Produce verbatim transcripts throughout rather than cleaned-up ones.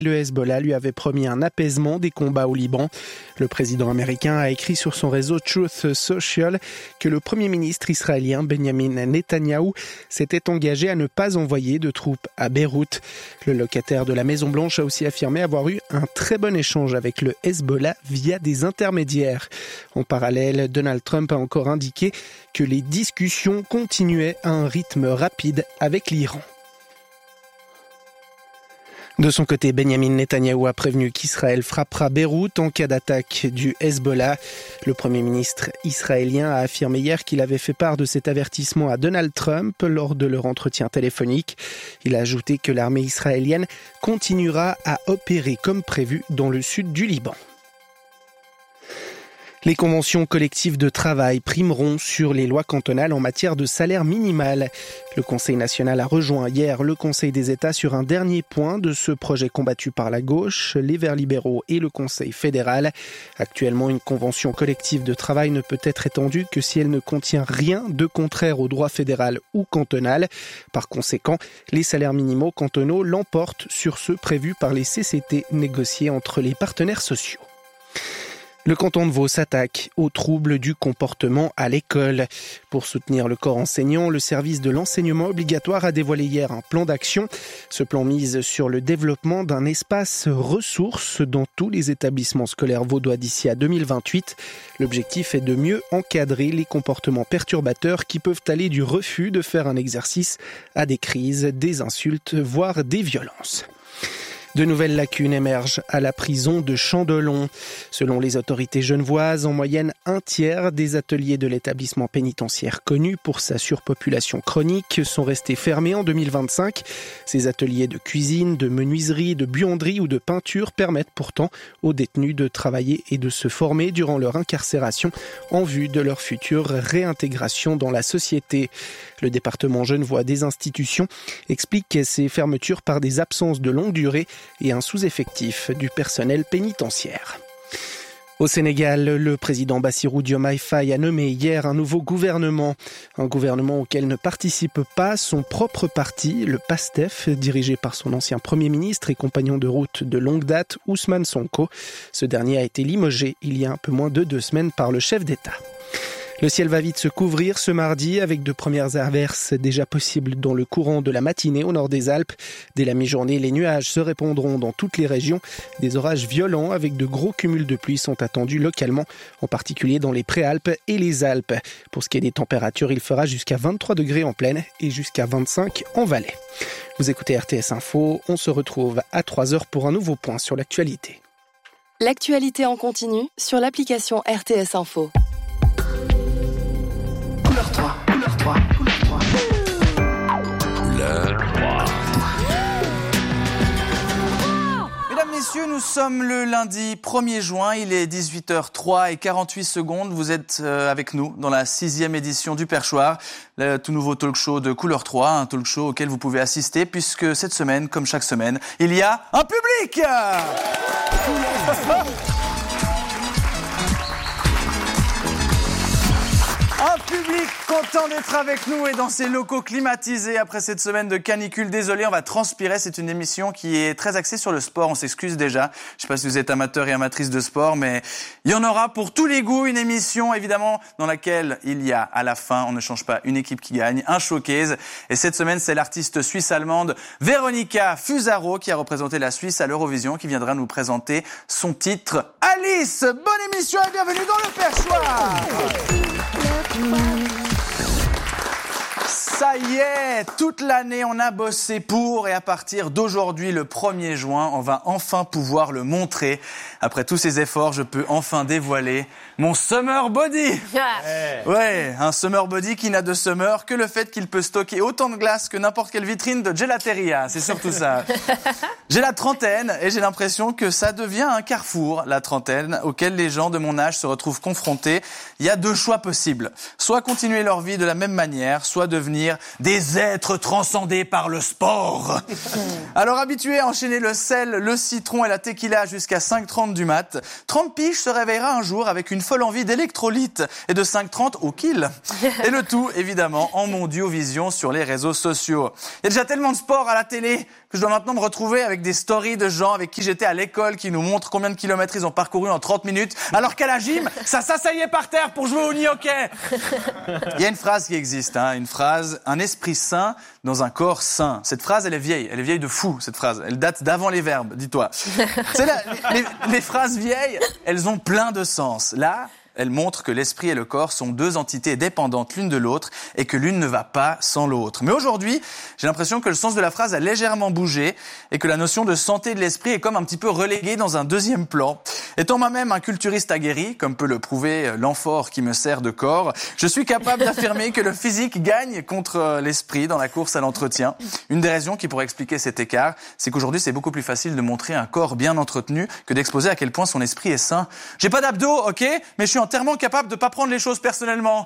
Le Hezbollah lui avait promis un apaisement des combats au Liban. Le président américain a écrit sur son réseau Truth Social que le premier ministre israélien Benjamin Netanyahou s'était engagé à ne pas envoyer de troupes à Beyrouth. Le locataire de la Maison-Blanche a aussi affirmé avoir eu un très bon échange avec le Hezbollah via des intermédiaires. En parallèle, Donald Trump a encore indiqué que les discussions continuaient à un rythme rapide avec l'Iran. De son côté, Benjamin Netanyahou a prévenu qu'Israël frappera Beyrouth en cas d'attaque du Hezbollah. Le Premier ministre israélien a affirmé hier qu'il avait fait part de cet avertissement à Donald Trump lors de leur entretien téléphonique. Il a ajouté que l'armée israélienne continuera à opérer comme prévu dans le sud du Liban. Les conventions collectives de travail primeront sur les lois cantonales en matière de salaire minimal. Le Conseil national a rejoint hier le Conseil des États sur un dernier point de ce projet combattu par la gauche, les Verts libéraux et le Conseil fédéral. Actuellement, une convention collective de travail ne peut être étendue que si elle ne contient rien de contraire au droit fédéral ou cantonal. Par conséquent, les salaires minimaux cantonaux l'emportent sur ceux prévus par les C C T négociés entre les partenaires sociaux. Le canton de Vaud s'attaque aux troubles du comportement à l'école. Pour soutenir le corps enseignant, le service de l'enseignement obligatoire a dévoilé hier un plan d'action. Ce plan mise sur le développement d'un espace ressources dans tous les établissements scolaires vaudois d'ici à deux mille vingt-huit. L'objectif est de mieux encadrer les comportements perturbateurs qui peuvent aller du refus de faire un exercice à des crises, des insultes, voire des violences. De nouvelles lacunes émergent à la prison de Chandelon. Selon les autorités genevoises, en moyenne, un tiers des ateliers de l'établissement pénitentiaire connu pour sa surpopulation chronique sont restés fermés en deux mille vingt-cinq. Ces ateliers de cuisine, de menuiserie, de buanderie ou de peinture permettent pourtant aux détenus de travailler et de se former durant leur incarcération en vue de leur future réintégration dans la société. Le département genevois des institutions explique ces fermetures par des absences de longue durée et un sous-effectif du personnel pénitentiaire. Au Sénégal, le président Bassirou Diomaye Faye a nommé hier un nouveau gouvernement. Un gouvernement auquel ne participe pas son propre parti, le PASTEF, dirigé par son ancien Premier ministre et compagnon de route de longue date, Ousmane Sonko. Ce dernier a été limogé il y a un peu moins de deux semaines par le chef d'État. Le ciel va vite se couvrir ce mardi avec de premières averses déjà possibles dans le courant de la matinée au nord des Alpes. Dès la mi-journée, les nuages se répandront dans toutes les régions. Des orages violents avec de gros cumuls de pluie sont attendus localement, en particulier dans les Préalpes et les Alpes. Pour ce qui est des températures, il fera jusqu'à vingt-trois degrés en plaine et jusqu'à vingt-cinq en vallée. Vous écoutez R T S Info, on se retrouve à trois heures pour un nouveau point sur l'actualité. L'actualité en continu sur l'application R T S Info. Couleur trois, couleur trois, couleur trois. Couleur trois. Mesdames, messieurs, nous sommes le lundi premier juin, il est dix-huit heures trois et quarante-huit secondes. Vous êtes avec nous dans la sixième édition du Perchoir, le tout nouveau talk show de Couleur trois, un talk show auquel vous pouvez assister puisque cette semaine, comme chaque semaine, il y a un public. Un public content d'être avec nous et dans ces locaux climatisés après cette semaine de canicule. Désolé, on va transpirer. C'est une émission qui est très axée sur le sport. On s'excuse déjà. Je ne sais pas si vous êtes amateur et amatrice de sport, mais il y en aura pour tous les goûts. Une émission, évidemment, dans laquelle il y a, à la fin, on ne change pas une équipe qui gagne, un showcase. Et cette semaine, c'est l'artiste suisse-allemande Véronica Fusaro qui a représenté la Suisse à l'Eurovision, qui viendra nous présenter son titre Alice. Bonne émission et bienvenue dans le Perchoir. Ça y est, toute l'année on a bossé pour et à partir d'aujourd'hui, le premier juin, on va enfin pouvoir le montrer. Après tous ces efforts, je peux enfin dévoiler mon summer body. Ouais, ouais, un summer body qui n'a de summer que le fait qu'il peut stocker autant de glace que n'importe quelle vitrine de gelateria. C'est surtout ça. J'ai la trentaine et j'ai l'impression que ça devient un carrefour, la trentaine, auquel les gens de mon âge se retrouvent confrontés. Il y a deux choix possibles. Soit continuer leur vie de la même manière, soit devenir des êtres transcendés par le sport. Alors habitué à enchaîner le sel, le citron et la tequila jusqu'à cinq heures trente du mat, trente piges se réveillera un jour avec une folle envie d'électrolyte et de cinq heures trente au kill. Et le tout, évidemment, en mondiovision sur les réseaux sociaux. Il y a déjà tellement de sport à la télé que je dois maintenant me retrouver avec des stories de gens avec qui j'étais à l'école qui nous montrent combien de kilomètres ils ont parcouru en trente minutes, alors qu'à la gym, ça s'asseyait par terre pour jouer au hockey. Il y a une phrase qui existe, hein, une phrase, un esprit sain dans un corps sain. Cette phrase, elle est vieille, elle est vieille de fou, cette phrase. Elle date d'avant les verbes, dis-toi. C'est là, les, les, les phrases vieilles, elles ont plein de sens. Là, elle montre que l'esprit et le corps sont deux entités dépendantes l'une de l'autre et que l'une ne va pas sans l'autre. Mais aujourd'hui, j'ai l'impression que le sens de la phrase a légèrement bougé et que la notion de santé de l'esprit est comme un petit peu reléguée dans un deuxième plan. Étant moi-même un culturiste aguerri, comme peut le prouver l'amphore qui me sert de corps, je suis capable d'affirmer que le physique gagne contre l'esprit dans la course à l'entretien. Une des raisons qui pourrait expliquer cet écart, c'est qu'aujourd'hui, c'est beaucoup plus facile de montrer un corps bien entretenu que d'exposer à quel point son esprit est sain. J'ai pas d'abdos, ok, mais je suis entièrement capable de pas prendre les choses personnellement.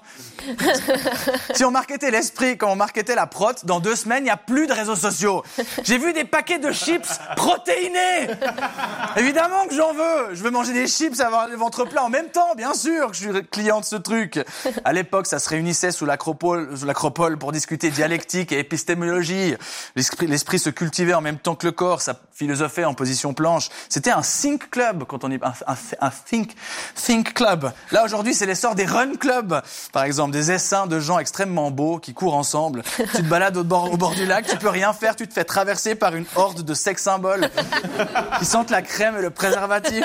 Si on marketait l'esprit comme on marketait la prot, dans deux semaines, il n'y a plus de réseaux sociaux. J'ai vu des paquets de chips protéinés. Évidemment que j'en veux. Je veux manger des chips et avoir le ventre plein en même temps, bien sûr que je suis client de ce truc. À l'époque, ça se réunissait sous l'acropole, sous l'acropole pour discuter dialectique et épistémologie. L'esprit, l'esprit se cultivait en même temps que le corps, ça philosophait en position planche. C'était un think club, quand on y, un, un, un think, think club. Là, aujourd'hui, c'est l'essor des run clubs, par exemple, des essaims de gens extrêmement beaux qui courent ensemble. Tu te balades au bord, au bord du lac, tu peux rien faire, tu te fais traverser par une horde de sex symboles qui sentent la crème et le préservatif.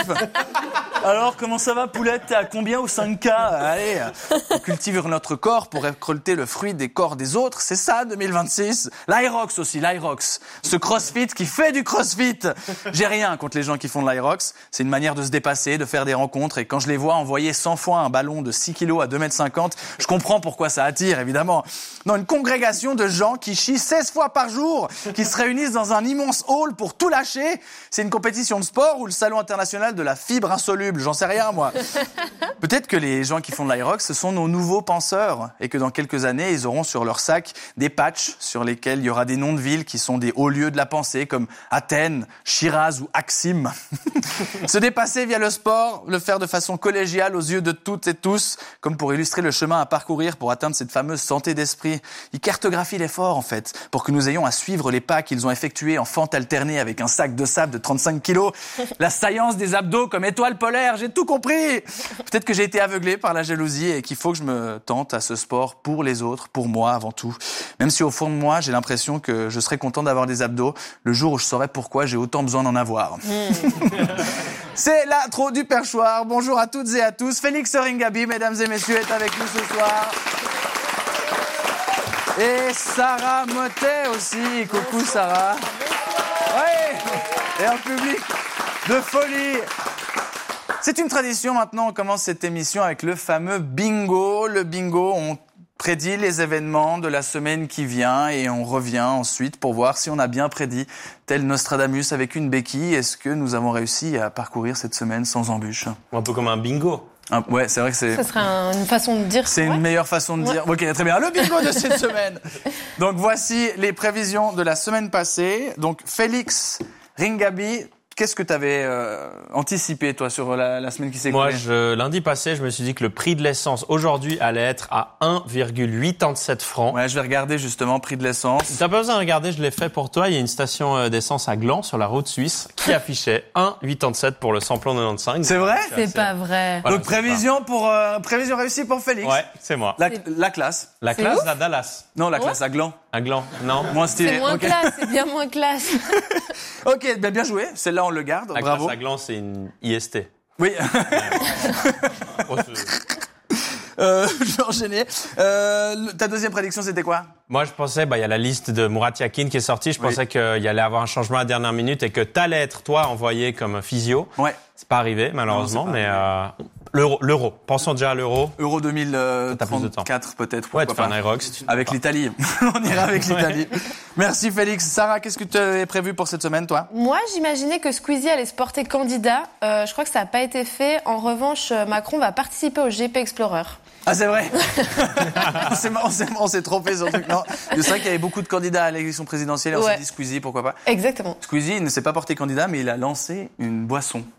Alors, comment ça va, poulette? T'es à combien au cinq K? Allez, on cultive notre corps pour récolter le fruit des corps des autres. C'est ça, deux mille vingt-six. L'Irox aussi, l'Irox. Ce crossfit qui fait du crossfit. J'ai rien contre les gens qui font de l'Irox. C'est une manière de se dépasser, de faire des rencontres. Et quand je les vois envoyer cent fois un ballon de six kilos à deux mètres cinquante, je comprends pourquoi ça attire, évidemment. Dans une congrégation de gens qui chient seize fois par jour, qui se réunissent dans un immense hall pour tout lâcher. C'est une compétition de sport ou le salon international de la fibre insoluble? J'en sais rien, moi. Peut-être que les gens qui font de l'Irox, ce sont nos nouveaux penseurs et que dans quelques années, ils auront sur leur sac des patchs sur lesquels il y aura des noms de villes qui sont des hauts lieux de la pensée comme Athènes, Shiraz ou Axim. Se dépasser via le sport, le faire de façon collégiale aux yeux de toutes et tous, comme pour illustrer le chemin à parcourir pour atteindre cette fameuse santé d'esprit. Ils cartographient l'effort, en fait, pour que nous ayons à suivre les pas qu'ils ont effectués en fente alternée avec un sac de sable de trente-cinq kilos. La saillance des abdos comme étoile polaire, j'ai tout compris. Peut-être que j'ai été aveuglé par la jalousie et qu'il faut que je me tente à ce sport pour les autres, pour moi avant tout. Même si au fond de moi, j'ai l'impression que je serais content d'avoir des abdos le jour où je saurais pourquoi j'ai autant besoin d'en avoir. Mmh. C'est l'intro du perchoir. Bonjour à toutes et à tous. Félix Ringaby, mesdames et messieurs, est avec nous ce soir. Et Sarah Mottet aussi. Coucou Sarah. Oui. Et en public de folie. C'est une tradition maintenant, on commence cette émission avec le fameux bingo. Le bingo, on prédit les événements de la semaine qui vient et on revient ensuite pour voir si on a bien prédit, tel Nostradamus avec une béquille. Est-ce que nous avons réussi à parcourir cette semaine sans embûche? Un peu comme un bingo. Ah, ouais, c'est vrai que c'est... Ça serait un, une façon de dire... C'est ouais. une meilleure façon de dire. Ouais. Ok, très bien. Le bingo de cette semaine. Donc voici les prévisions de la semaine passée. Donc Félix Ringaby... Qu'est-ce que tu avais euh, anticipé, toi, sur la, la semaine qui s'est écoulée? Moi, je, lundi passé, je me suis dit que le prix de l'essence, aujourd'hui, allait être à un virgule quatre-vingt-dix-sept francs. Ouais, je vais regarder, justement, prix de l'essence. T'as pas besoin de regarder, je l'ai fait pour toi. Il y a une station d'essence à Gland, sur la route suisse, qui affichait un virgule quatre-vingt-dix-sept pour le samplon quatre-vingt-quinze. C'est vrai? C'est assez... pas vrai. Voilà, donc, prévision, pour, euh, prévision réussie pour Félix. Ouais, c'est moi. La, la classe. La c'est classe ouf. à Dallas. Non, la ouais. classe à Gland. À Gland, non. Moins stylé. C'est moins okay. classe, c'est bien moins classe. Ok, bien, bien joué. Celle-là, on le garde. La Bravo. classe à Gland, c'est une I S T. Oui. oh, euh, je vais enchaîner. Euh, ta deuxième prédiction, c'était quoi? Moi, je pensais, bah, il y a la liste de Murat Yakin qui est sortie. Je oui. pensais qu'il y allait avoir un changement à la dernière minute et que t'allais être, toi, envoyé comme physio. Ouais. C'est pas arrivé, malheureusement, non, c'est pas mais arrivé. Euh, l'euro, l'euro. Pensons déjà à l'euro. Euro deux mille trente-quatre, peut-être. Ouais, tu fais un Irox. Avec l'Italie. On ira avec l'Italie. Ouais. Merci, Félix. Sarah, qu'est-ce que tu avais prévu pour cette semaine, toi? Moi, j'imaginais que Squeezie allait se porter candidat. Euh, je crois que ça n'a pas été fait. En revanche, Macron va participer au G P Explorer. Ah, c'est vrai. on, s'est, on, s'est, on s'est trompé sur le truc. Non, c'est vrai qu'il y avait beaucoup de candidats à l'élection présidentielle et on ouais. s'est dit Squeezie, pourquoi pas. Exactement. Squeezie, il ne s'est pas porté candidat, mais il a lancé une boisson.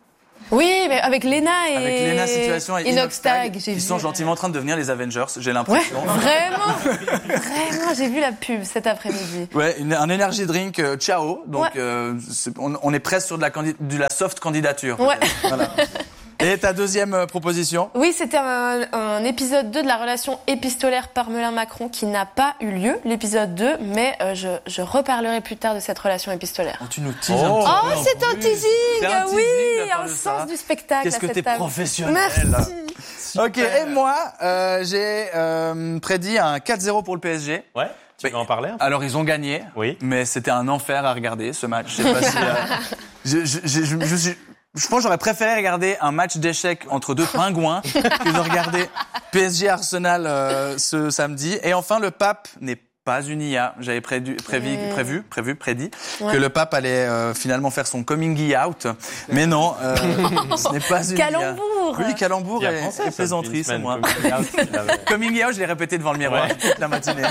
Oui, mais avec Lena et Avec Lena Situation et Inoxtag, Inoxtag, j'ai ils vu. sont gentiment en train de devenir les Avengers, j'ai Ouais, l'impression. vraiment, vraiment, j'ai vu la pub cet après-midi. Ouais, une, un energy drink euh, ciao. Donc, Ouais. euh, c'est- on, on est presque sur de la, candi- de la soft candidature. Ouais. Voilà. Et ta deuxième euh, proposition? Oui, c'était un, un épisode deux de la relation épistolaire Parmelin-Macron qui n'a pas eu lieu, l'épisode deux, mais euh, je, je reparlerai plus tard de cette relation épistolaire. Oh, tu nous teases Oh. un petit Oh, peu en c'est un plus. teasing, C'est un teasing oui, de la part un de sens ça. du spectacle. Qu'est-ce à que cette t'es table. professionnel. Merci. Ok, et moi, euh, j'ai euh, prédit un quatre zéro pour le P S G. Ouais, tu Mais- veux en parler un peu? Alors, ils ont gagné, Oui. mais c'était un enfer à regarder, ce match. Je sais pas si, euh, je, je, je, je, je suis- je pense que j'aurais préféré regarder un match d'échecs entre deux pingouins que de regarder P S G Arsenal euh, ce samedi. Et enfin, le pape n'est pas une I A. J'avais prévu, prévu, Mmh. prévu, prévu, prédit Ouais. que le pape allait euh, finalement faire son coming out. Mais non, euh, ce n'est pas une I A. Calembour. Oui, calembour Tu y as et, pensé, et ça, plaisanterie, depuis c'est une moi. semaine, coming out, tu l'avais. Coming out, je l'ai répété devant le miroir Ouais. toute la matinée.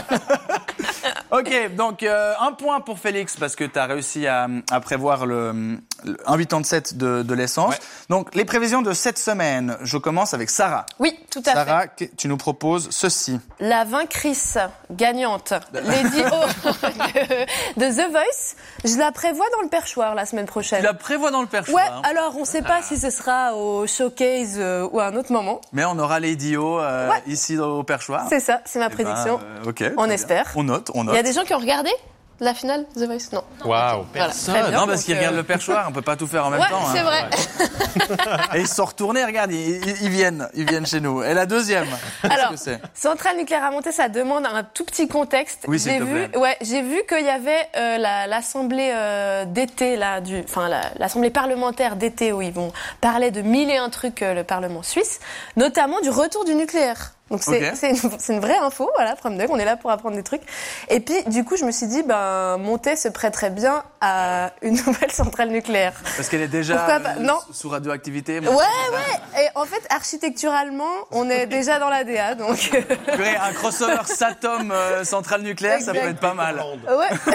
Ok, donc euh, un point pour Félix parce que tu as réussi à, à prévoir le, le un virgule quatre-vingt-dix de, de l'essence. Ouais. Donc les prévisions de cette semaine, je commence avec Sarah. Oui, tout à Sarah, que- tu nous proposes ceci. fait. La vaincrice gagnante, Lady O de, de The Voice, je la prévois dans le perchoir la semaine Tu prochaine. la prévois dans le perchoir, Ouais, hein. alors on sait pas si ce sera au showcase euh, ou à un autre moment. Mais on aura Lady O euh, Ouais. ici au perchoir. C'est ça, c'est ma Eh ben, prédiction. euh, ok. On très espère. bien. On note, on Il note. y a des gens qui ont regardé la finale The Voice? Non. Waouh. Voilà, très bien. Non, parce donc, qu'ils euh, regardent le perchoir, on peut pas tout faire en même Ouais, temps. c'est hein. vrai. Et ils se sont retournés, regarde, ils, ils- ils viennent, ils viennent chez nous. Et la deuxième, qu'est-ce Alors, que c'est? centrale nucléaire à monter, ça demande un tout petit contexte. Oui, s'il j'ai te vu, plaît. ouais, j'ai vu qu'il y avait euh, la- l'assemblée euh, d'été là, du, enfin la- l'assemblée parlementaire d'été où ils vont parler de mille et un trucs euh, le Parlement suisse, notamment du retour du nucléaire. Donc c'est Ok. c'est une, c'est une vraie info, voilà, From Dog, on est là pour apprendre des trucs. Et puis du coup, je me suis dit, ben Monté se prêterait bien à une nouvelle centrale nucléaire. Parce qu'elle est déjà Pourquoi pas euh, Non. sous radioactivité. Ouais, ouais. Et en fait, architecturalement, on est déjà dans l'A D A, donc. Purée, un crossover Satom euh, centrale nucléaire, ça peut Exact. être pas mal. Ouais.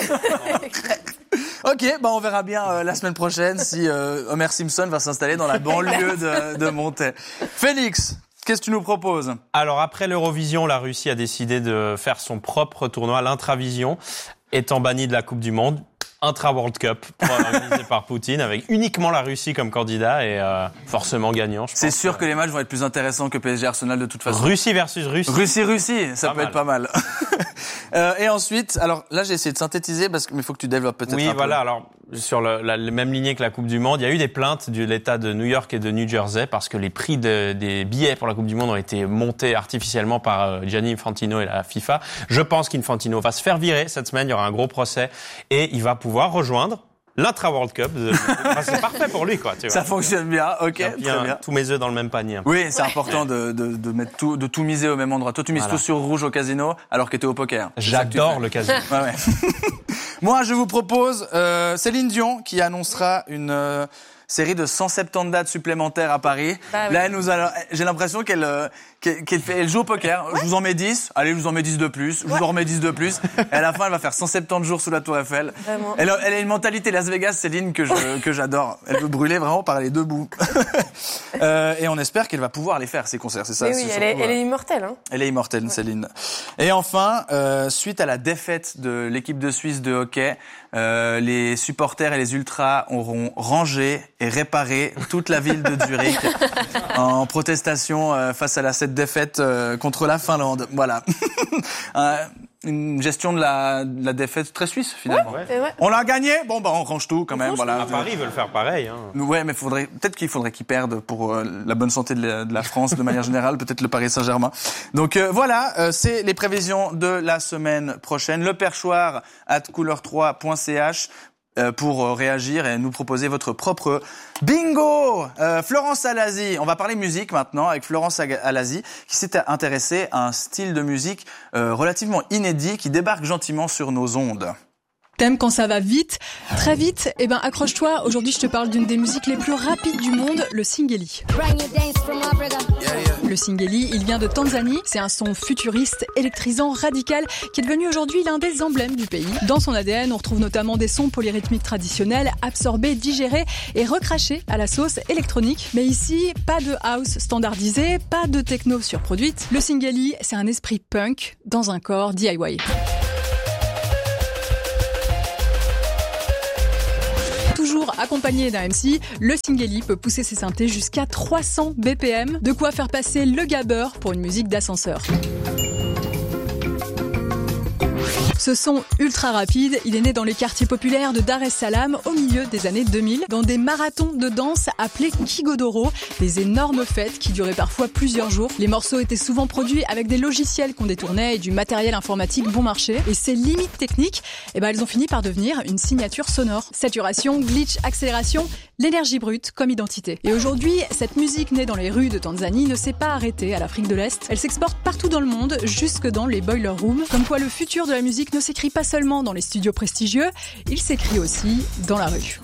Ok, bah on verra bien euh, la semaine prochaine si euh, Homer Simpson va s'installer dans la banlieue de, de Monté. Félix, qu'est-ce que tu nous proposes? Alors après l'Eurovision, la Russie a décidé de faire son propre tournoi, l'Intravision, étant banni de la Coupe du Monde. Intra-World Cup, organisé par Poutine, avec uniquement la Russie comme candidat et euh, forcément gagnant. je C'est pense. sûr que les matchs vont être plus intéressants que P S G Arsenal de toute façon. Russie versus Russie. Russie-Russie, ça Pas peut mal. être pas mal. euh, et ensuite, alors là j'ai essayé de synthétiser parce qu'il faut que tu développes peut-être Oui, un peu. voilà. Alors, sur le, la, la même lignée que la Coupe du Monde, il y a eu des plaintes de l'État de New York et de New Jersey parce que les prix de, des billets pour la Coupe du Monde ont été montés artificiellement par euh, Gianni Infantino et la FIFA. Je pense qu'Infantino va se faire virer cette semaine. Il y aura un gros procès et il va pouvoir rejoindre l'intra-World Cup. De- enfin, c'est parfait pour lui, quoi. Tu vois. Ça fonctionne bien, ok, Il y a très bien bien. tous mes œufs dans le même panier. Oui, c'est important de, de, de mettre tout, de tout miser au même endroit. Toi, tu mises Voilà. tout sur rouge au casino, alors que t'es au poker. C'est ça que tu J'adore fais. le casino. Ouais, ouais. Moi, je vous propose euh, Céline Dion qui annoncera une euh, série de cent soixante-dix dates supplémentaires à Paris. Bah oui. Là, elle nous a, j'ai l'impression qu'elle euh, qu'elle, qu'elle fait, elle joue au poker. Je vous en mets dix. Allez, je vous en mets dix de plus. Je vous en remets dix de plus. Et à la fin, elle va faire cent soixante-dix jours sous la Tour Eiffel. Vraiment. Elle, a- elle a une mentalité Las Vegas, Céline, que je, que j'adore. Elle veut brûler vraiment par les deux bouts. euh, et on espère qu'elle va pouvoir les faire, ces concerts. C'est ça. Mais oui, c'est elle est, surtout, elle euh, est immortelle, hein. elle est immortelle, Céline. Et enfin, euh, suite à la défaite de l'équipe de Suisse de hockey, euh, les supporters et les ultras auront rangé et réparé toute la ville de Zurich en protestation euh, face à la, cette défaite euh, contre la Finlande. Voilà. Euh, Une gestion de la, de la défaite très suisse, finalement. Ouais. Et ouais. On l'a gagné. Bon, bah, on range tout quand même. Voilà. À Paris, ils veulent faire pareil. Hein. Ouais, mais faudrait peut-être qu'il faudrait qu'ils perdent pour euh, la bonne santé de la, de la France de manière générale, peut-être le Paris Saint-Germain. Donc euh, voilà, euh, c'est les prévisions de la semaine prochaine. Le perchoir arobase couleur trois point c h euh, pour euh, réagir et nous proposer votre propre bingo. Euh, Florence Alazi, on va parler musique maintenant avec Florence Alazi qui s'est intéressée à un style de musique euh, relativement inédit qui débarque gentiment sur nos ondes. T'aimes quand ça va vite, très vite? Eh ben accroche-toi, aujourd'hui je te parle d'une des musiques les plus rapides du monde, le Singeli. Le Singeli, il vient de Tanzanie, c'est un son futuriste, électrisant, radical, qui est devenu aujourd'hui l'un des emblèmes du pays. Dans son A D N, on retrouve notamment des sons polyrythmiques traditionnels, absorbés, digérés et recrachés à la sauce électronique. Mais ici, pas de house standardisé, pas de techno surproduite. Le Singeli, c'est un esprit punk dans un corps D I Y. Toujours accompagné d'un M C, le Singeli peut pousser ses synthés jusqu'à trois cents B P M, de quoi faire passer le gabber pour une musique d'ascenseur. Ce son ultra rapide, il est né dans les quartiers populaires de Dar es Salaam au milieu des années deux mille, dans des marathons de danse appelés Kigodoro, des énormes fêtes qui duraient parfois plusieurs jours. Les morceaux étaient souvent produits avec des logiciels qu'on détournait et du matériel informatique bon marché. Et ces limites techniques, eh ben, elles ont fini par devenir une signature sonore. Saturation, glitch, accélération, l'énergie brute comme identité. Et aujourd'hui, cette musique née dans les rues de Tanzanie ne s'est pas arrêtée à l'Afrique de l'Est. Elle s'exporte partout dans le monde, jusque dans les boiler rooms. Comme quoi le futur de la musique ne s'écrit pas seulement dans les studios prestigieux, il s'écrit aussi dans la rue.